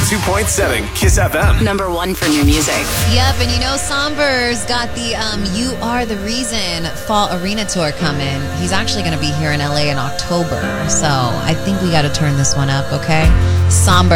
102.7 Kiss FM. Number one for new music. Yep, and you know Somber's got the You Are the Reason Fall Arena Tour coming. He's actually going to be here in LA in October, so I think we got to turn this one up, okay? Somber.